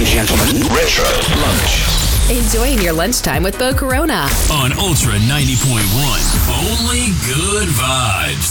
and gentlemen, Retro Lunch. Enjoying your lunchtime with Bo Corona on Ultra 90.1. Only good vibes.